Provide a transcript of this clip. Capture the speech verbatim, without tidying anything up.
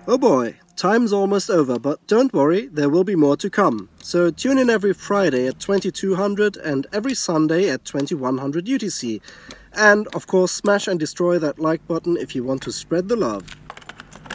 Oh boy, time's almost over, but don't worry, there will be more to come. So tune in every Friday at twenty-two hundred and every Sunday at twenty-one hundred U T C. And of course, smash and destroy that like button if you want to spread the love.